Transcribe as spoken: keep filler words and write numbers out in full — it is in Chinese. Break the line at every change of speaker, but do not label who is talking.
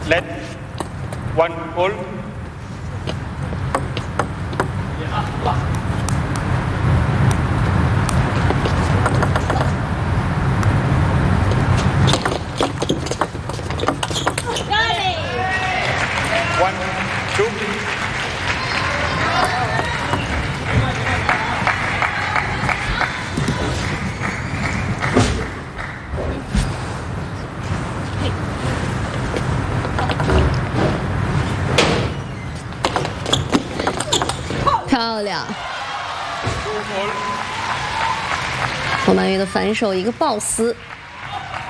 let one pull. One, two.
Two 漂亮！侯曼玉的反手一个抱撕。